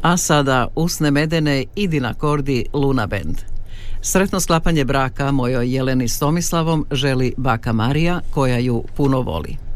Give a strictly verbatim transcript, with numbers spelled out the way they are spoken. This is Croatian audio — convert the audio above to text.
A sada Usne Medene i Dinakordi Luna Band. Sretno sklapanje braka mojoj Jeleni s Tomislavom želi baka Marija koja ju puno voli.